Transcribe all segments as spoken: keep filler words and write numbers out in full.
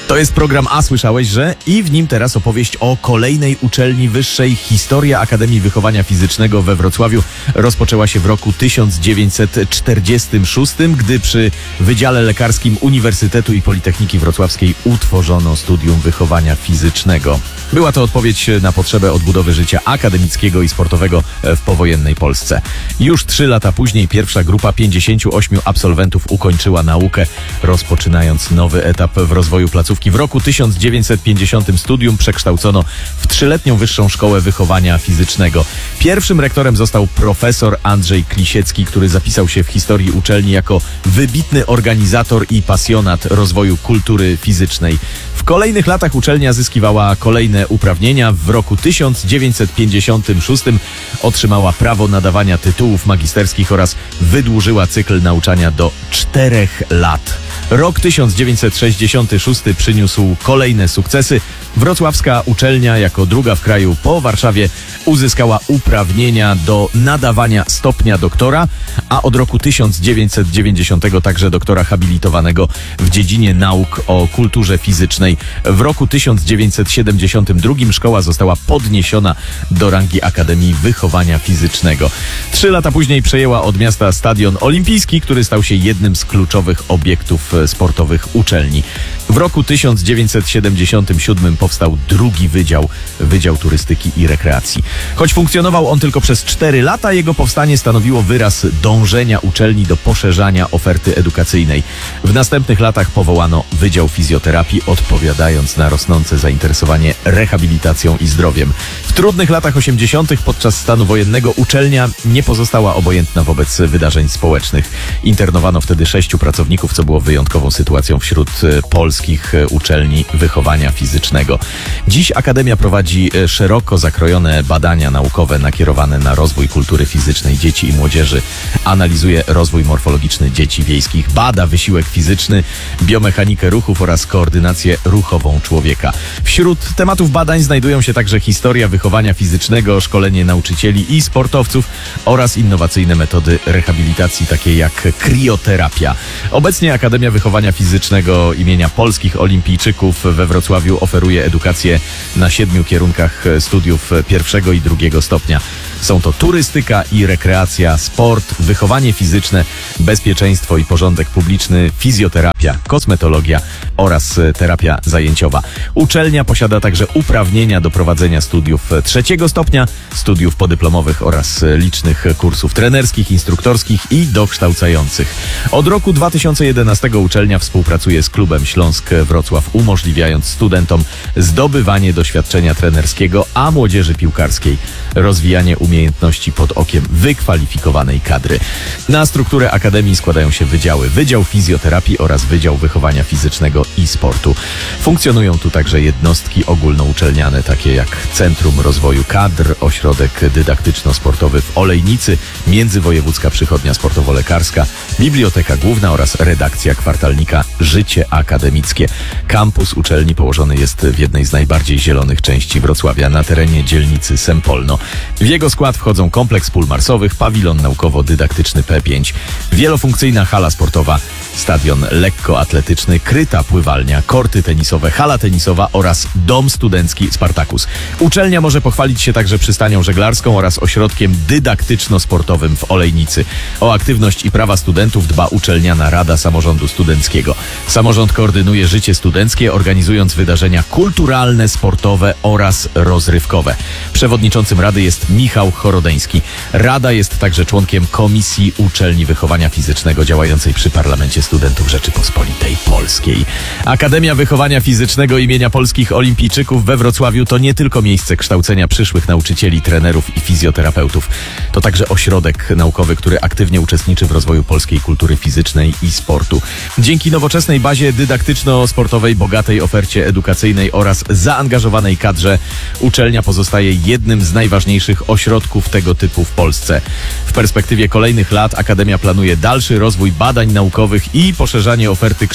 To jest program A, słyszałeś, że? I w nim teraz opowieść o kolejnej uczelni wyższej. Historia Akademii Wychowania Fizycznego we Wrocławiu rozpoczęła się w roku tysiąc dziewięćset czterdziestym szóstym, gdy przy Wydziale Lekarskim Uniwersytetu i Politechniki Wrocławskiej utworzono Studium Wychowania Fizycznego. Była to odpowiedź na potrzebę odbudowy życia akademickiego i sportowego w powojennej Polsce. Już trzy lata później pierwsza grupa pięćdziesięciu ośmiu absolwentów ukończyła naukę, rozpoczynając nowy etap w rozwoju placówki. W roku tysiąc dziewięćset pięćdziesiątym studium przekształcono w trzyletnią Wyższą Szkołę Wychowania Fizycznego. Pierwszym rektorem został profesor Andrzej Klisiecki, który zapisał się w historii uczelni jako wybitny organizator i pasjonat rozwoju kultury fizycznej. W kolejnych latach uczelnia zyskiwała kolejne uprawnienia. W roku tysiąc dziewięćset pięćdziesiątym szóstym otrzymała prawo nadawania tytułów magisterskich oraz wydłużyła cykl nauczania do czterech lat. Rok tysiąc dziewięćset sześćdziesiąty szósty przyniósł kolejne sukcesy. Wrocławska uczelnia jako druga w kraju po Warszawie uzyskała uprawnienia do nadawania stopnia doktora, a od roku tysiąc dziewięćset dziewięćdziesiątego także doktora habilitowanego w dziedzinie nauk o kulturze fizycznej. W roku tysiąc dziewięćset siedemdziesiątym drugim szkoła została podniesiona do rangi Akademii Wychowania Fizycznego. Trzy lata później przejęła od miasta Stadion Olimpijski, który stał się jednym z kluczowych obiektów sportowych uczelni. W roku tysiąc dziewięćset siedemdziesiątym siódmym powstał drugi wydział, Wydział Turystyki i Rekreacji. Choć funkcjonował on tylko przez cztery lata, jego powstanie stanowiło wyraz dążenia uczelni do poszerzania oferty edukacyjnej. W następnych latach powołano Wydział Fizjoterapii, odpowiadając na rosnące zainteresowanie rehabilitacją i zdrowiem. W trudnych latach osiemdziesiątych podczas stanu wojennego uczelnia nie pozostała obojętna wobec wydarzeń społecznych. Internowano wtedy sześciu pracowników, co było wyjątkową sytuacją wśród polskich uczelni wychowania fizycznego. Dziś Akademia prowadzi szeroko zakrojone badania naukowe nakierowane na rozwój kultury fizycznej dzieci i młodzieży, analizuje rozwój morfologiczny dzieci wiejskich, bada wysiłek fizyczny, biomechanikę ruchów oraz koordynację ruchową człowieka. Wśród tematów badań znajdują się także historia wychowania fizycznego, szkolenie nauczycieli i sportowców oraz innowacyjne metody rehabilitacji, takie jak krioterapia. Obecnie Akademia Wychowania Fizycznego imienia polskich olimpijczyków we Wrocławiu oferuje edukację na siedmiu kierunkach studiów pierwszego i drugiego stopnia. Są to turystyka i rekreacja, sport, wychowanie fizyczne, bezpieczeństwo i porządek publiczny, fizjoterapia, kosmetologia oraz terapia zajęciowa. Uczelnia posiada także uprawnienia do prowadzenia studiów trzeciego stopnia, studiów podyplomowych oraz licznych kursów trenerskich, instruktorskich i dokształcających. Od roku dwa tysiące jedenastego uczelnia współpracuje z Klubem Śląsk Wrocław, umożliwiając studentom zdobywanie doświadczenia trenerskiego, a młodzieży piłkarskiej rozwijanie umiejętności pod okiem wykwalifikowanej kadry. Na strukturę Akademii składają się wydziały, Wydział Fizjoterapii oraz Wydział Wychowania Fizycznego i Sportu. Funkcjonują tu także jednostki ogólnouczelniane, takie jak Centrum Rozwoju Kadr, Ośrodek Dydaktyczno-Sportowy w Olejnicy, Międzywojewódzka Przychodnia Sportowo-Lekarska, Biblioteka Główna oraz redakcja kwartalnika Życie Akademickie. Kampus uczelni położony jest w jednej z najbardziej zielonych części Wrocławia, na terenie dzielnicy Sempolno. W jego skład wchodzą kompleks pól marsowych, pawilon naukowo-dydaktyczny P pięć, wielofunkcyjna hala sportowa, stadion lekkoatletyczny, kryta pływalnia, korty tenisowe, hala tenisowa oraz dom studencki Spartacus. Uczelnia może pochwalić się także przystanią żeglarską oraz ośrodkiem dydaktyczno-sportowym w Olejnicy. O aktywność i prawa studentów dba Uczelniana Rada Samorządu Studenckiego. Samorząd koordynuje życie studenckie, organizując wydarzenia kulturalne, sportowe oraz rozrywkowe. Przewodniczącym Rady jest Michał Chorodeński. Rada jest także członkiem Komisji Uczelni Wychowania Fizycznego działającej przy Parlamencie Studentów Rzeczypospolitej Polskiej. Akademia Wychowania Fizycznego imienia polskich olimpijczyków we Wrocławiu to nie tylko miejsce kształcenia przyszłych nauczycieli, trenerów i fizjoterapeutów. To także ośrodek naukowy, który aktywnie uczestniczy w rozwoju polskiej kultury fizycznej i sportu. Dzięki nowoczesnej bazie dydaktyczno-sportowej, bogatej ofercie edukacyjnej oraz zaangażowanej kadrze uczelnia pozostaje jednym z najważniejszych ośrodków tego typu w Polsce. W perspektywie kolejnych lat Akademia planuje dalszy rozwój badań naukowych i poszerzanie oferty kształcenia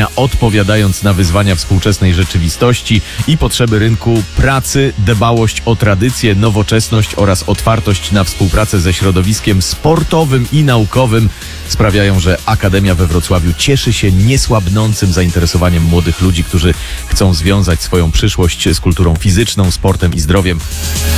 dnia, odpowiadając na wyzwania współczesnej rzeczywistości i potrzeby rynku pracy. Dbałość o tradycję, nowoczesność oraz otwartość na współpracę ze środowiskiem sportowym i naukowym sprawiają, że Akademia we Wrocławiu cieszy się niesłabnącym zainteresowaniem młodych ludzi, którzy chcą związać swoją przyszłość z kulturą fizyczną, sportem i zdrowiem.